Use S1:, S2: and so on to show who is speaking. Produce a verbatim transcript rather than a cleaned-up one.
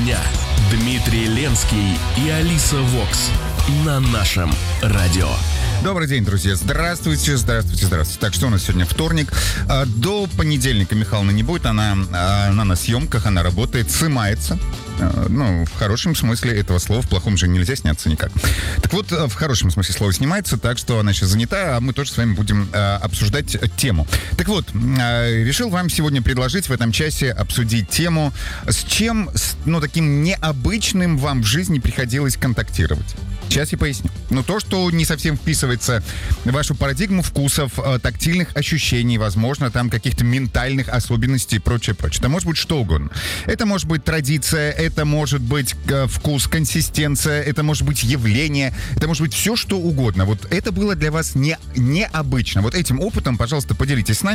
S1: дня. Дмитрий Ленский и Алиса Вокс на нашем радио.
S2: Добрый день, друзья. Здравствуйте, здравствуйте, здравствуйте. Так, что у нас сегодня вторник. До понедельника Михайловна не будет. Она, она на съемках, она работает, сымается. Ну, в хорошем смысле этого слова, в плохом же нельзя сняться никак. Так вот, в хорошем смысле слова снимается, так что она сейчас занята, а мы тоже с вами будем э, обсуждать тему. Так вот, э, решил вам сегодня предложить в этом часе обсудить тему, с чем, с, ну, таким необычным вам в жизни приходилось контактировать. Сейчас я поясню. Но то, что не совсем вписывается в вашу парадигму вкусов, тактильных ощущений, возможно, там каких-то ментальных особенностей и прочее, прочее. Это может быть что угодно. Это может быть традиция, это может быть вкус, консистенция, это может быть явление, это может быть все, что угодно. Вот это было для вас не, необычно. Вот этим опытом, пожалуйста, поделитесь с нами.